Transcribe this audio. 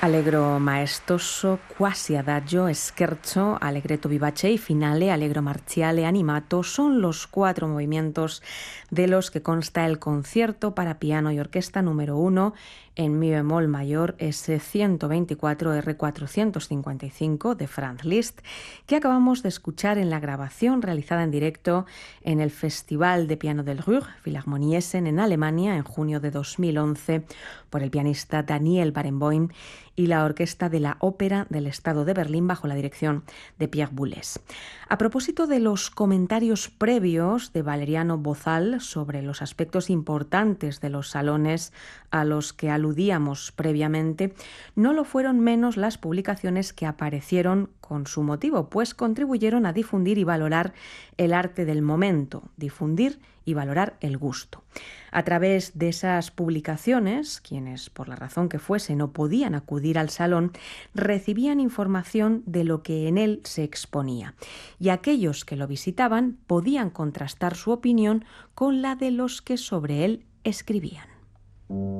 Allegro maestoso, quasi adagio, scherzo, allegretto vivace y finale, allegro marciale animato son los 4 movimientos de los que consta el concierto para piano y orquesta número 1 en mi bemol mayor S124 R455 de Franz Liszt, que acabamos de escuchar en la grabación realizada en directo en el Festival de Piano del Ruhr, Philharmonie Essen, en Alemania, en junio de 2011, por el pianista Daniel Barenboim y la Orquesta de la Ópera del Estado de Berlín bajo la dirección de Pierre Boulez. A propósito de los comentarios previos de Valeriano Bozal sobre los aspectos importantes de los salones a los que aludíamos previamente, no lo fueron menos las publicaciones que aparecieron con su motivo, pues contribuyeron a difundir y valorar el arte del momento, difundir y valorar el gusto. A través de esas publicaciones, quienes por la razón que fuese no podían acudir al salón, recibían información de lo que en él se exponía, y aquellos que lo visitaban podían contrastar su opinión con la de los que sobre él escribían.